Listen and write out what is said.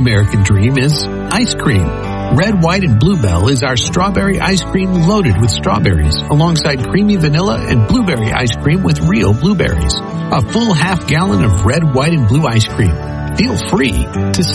American dream is ice cream. Red, White, and Bluebell is our strawberry ice cream loaded with strawberries, alongside creamy vanilla and blueberry ice cream with real blueberries. A full half gallon of red, white, and blue ice cream. Feel free to